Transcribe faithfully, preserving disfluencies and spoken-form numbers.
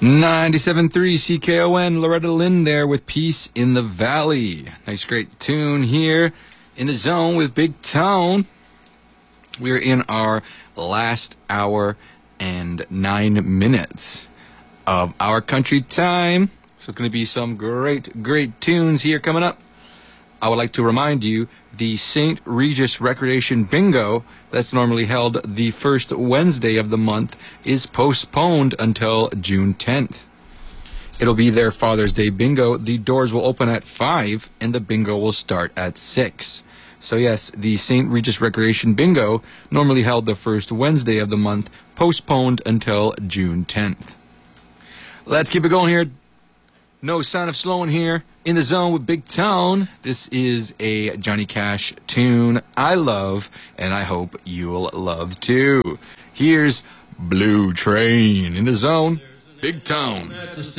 ninety-seven point three C K O N, Loretta Lynn there with Peace in the Valley. Nice, great tune here in the zone with Big Tone. We're in our last hour and nine minutes of our country time. So it's going to be some great, great tunes here coming up. I would like to remind you, the Saint Regis Recreation Bingo, that's normally held the first Wednesday of the month, is postponed until June tenth. It'll be their Father's Day Bingo. The doors will open at five, and the bingo will start at six. So yes, the Saint Regis Recreation Bingo, normally held the first Wednesday of the month, postponed until June tenth. Let's keep it going here. No sign of slowing here. In the zone with Big Tone. This is a Johnny Cash tune I love, and I hope you'll love too. Here's Blue Train in the zone. Big Tone.